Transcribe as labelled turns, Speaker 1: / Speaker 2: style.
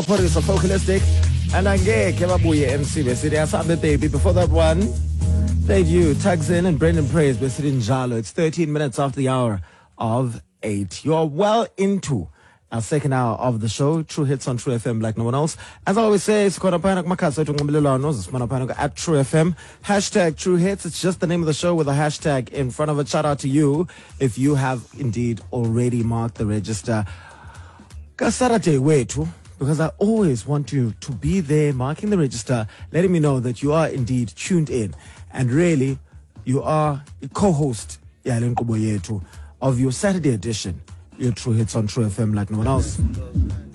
Speaker 1: Police are Focalistic, and Angeke Babuye MC Besidi Asambe Baby. Before that one, played you Tugs In and Brendan Praise Besidi Njalo. It's 13 minutes after the hour of 8. You're well into our second hour of the show, True Hits on True FM like no one else. As I always say, it's at True FM. Hashtag True Hits. It's just the name of the show with a hashtag in front of it. Shout out to you if you have indeed already marked the register. Kasarate wetu, because I always want you to be there marking the register, letting me know that you are indeed tuned in. And really, you are a co-host of your Saturday edition, your True Hits on True FM like no one else.